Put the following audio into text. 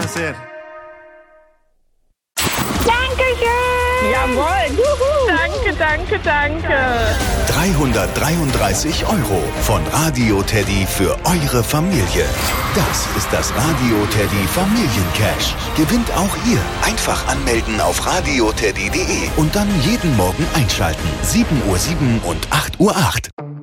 sehr. Dankeschön! Jawohl! Juhu. Danke. 333 € von Radio Teddy für eure Familie. Das ist das Radio Teddy Familiencash. Gewinnt auch ihr. Einfach anmelden auf radioteddy.de und dann jeden Morgen einschalten. 7:07 und 8:08 Uhr.